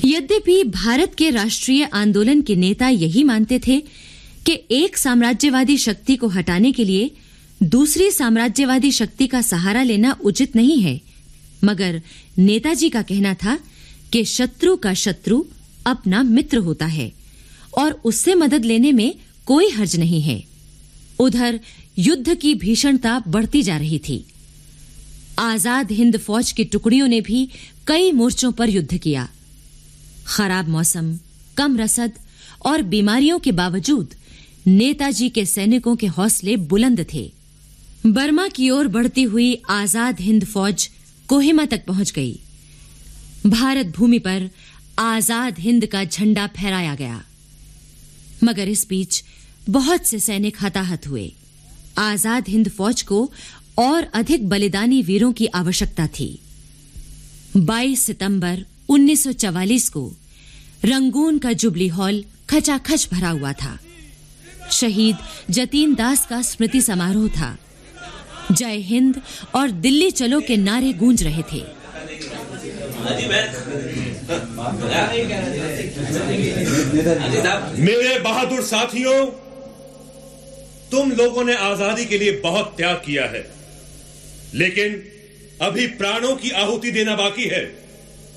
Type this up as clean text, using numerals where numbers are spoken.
यद्यपि भारत के राष्ट्रीय आंदोलन के नेता यही मानते थे कि एक साम्राज्यवादी शक्ति को हटाने के लिए दूसरी साम्राज्यवादी शक्ति का सहारा लेना उचित नहीं है, मगर नेताजी का कहना था कि शत्रु का शत्रु अपना मित्र होता है और उससे मदद लेने में कोई हर्ज नहीं है। उधर युद्ध की भीषणता बढ़ती जा रही थी। आजाद हिंद फौज की टुकड़ियों ने भी कई मोर्चों पर युद्ध किया। खराब मौसम, कम रसद और बीमारियों के बावजूद नेताजी के सैनिकों के हौसले बुलंद थे। बर्मा की ओर बढ़ती हुई आजाद हिंद फौज कोहिमा तक पहुंच गई। भारत भूमि पर आजाद हिंद का झंडा फहराया गया, मगर इस बीच बहुत से सैनिक हताहत हुए। आजाद हिंद फौज को और अधिक बलिदानी वीरों की आवश्यकता थी। 22 सितंबर 1944 को रंगून का जुबली हॉल खचाखच भरा हुआ था। शहीद जतीन दास का स्मृति समारोह था। जय हिंद और दिल्ली चलो के नारे गूंज रहे थे। मेरे बहादुर साथियों, तुम लोगों ने आजादी के लिए बहुत त्याग किया है, लेकिन अभी प्राणों की आहुति देना बाकी है।